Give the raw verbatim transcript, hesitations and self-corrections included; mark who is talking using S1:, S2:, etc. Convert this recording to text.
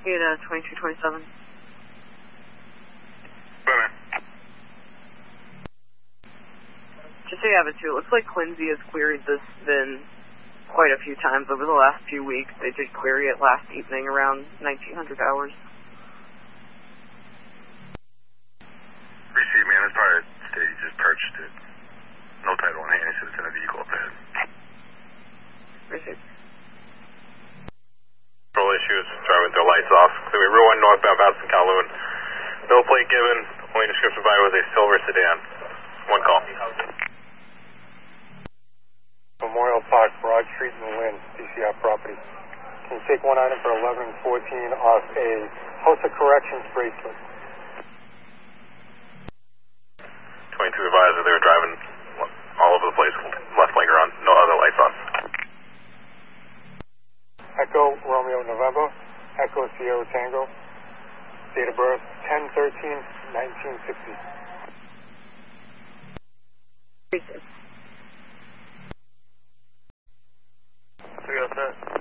S1: Get uh, twenty-two twenty-seven.
S2: Bye,
S1: Just so you have it too, it looks like Quincy has queried this bin quite a few times over the last few weeks. They did query it last evening around nineteen hundred hours.
S2: Receive, man. This part state just purchased it. No title in hand. He said it's in a vehicle up ahead.
S1: Receive.
S2: Control issues. Driving with their lights off. So we Route one northbound Boston Kowloon. No plate given. Only description provided was a silver sedan. One call.
S3: Memorial Park, Broad Street and Lynn, D C R property. Can you take one item for eleven fourteen off a House of Corrections bracelet?
S2: twenty-two advisor, they were driving all over the place, left flanker on, no other lights on.
S3: Echo Romeo November, Echo Sierra Tango, date of birth ten thirteen nineteen sixty.
S1: Receive.
S2: three oh set.